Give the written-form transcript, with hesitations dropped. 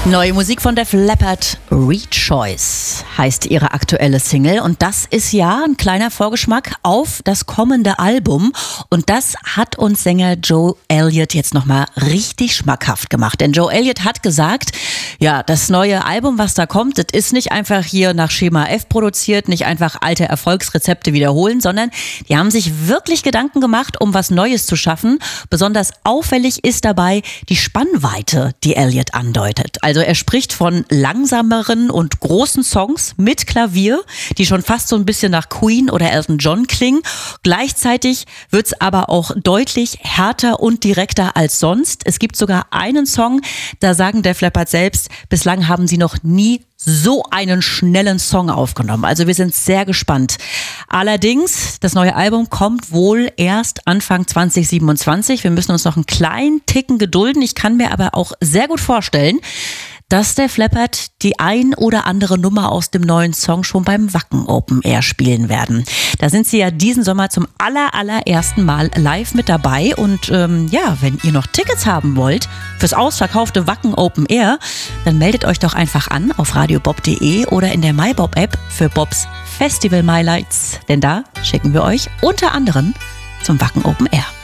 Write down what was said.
Neue Musik von Def Leppard, Rejoice heißt ihre aktuelle Single und das ist ja ein kleiner Vorgeschmack auf das kommende Album und das hat uns Sänger Joe Elliott jetzt nochmal richtig schmackhaft gemacht, denn Joe Elliott hat gesagt, ja, das neue Album, was da kommt, das ist nicht einfach hier nach Schema F produziert, nicht einfach alte Erfolgsrezepte wiederholen, sondern die haben sich wirklich Gedanken gemacht, um was Neues zu schaffen. Besonders auffällig ist dabei die Spannweite, die Elliott andeutet. Also er spricht von langsameren und großen Songs mit Klavier, die schon fast so ein bisschen nach Queen oder Elton John klingen. Gleichzeitig wird's aber auch deutlich härter und direkter als sonst. Es gibt sogar einen Song, da sagen Def Leppard selbst, bislang haben sie noch nie so einen schnellen Song aufgenommen. Also wir sind sehr gespannt. Allerdings, das neue Album kommt wohl erst Anfang 2027. Wir müssen uns noch einen kleinen Ticken gedulden. Ich kann mir aber auch sehr gut vorstellen, dass Def Leppard die ein oder andere Nummer aus dem neuen Song schon beim Wacken Open Air spielen werden. Da sind sie ja diesen Sommer zum allerersten Mal live mit dabei und ja, wenn ihr noch Tickets haben wollt fürs ausverkaufte Wacken Open Air, dann meldet euch doch einfach an auf radiobob.de oder in der MyBob App für Bobs Festival Highlights, denn da schicken wir euch unter anderem zum Wacken Open Air.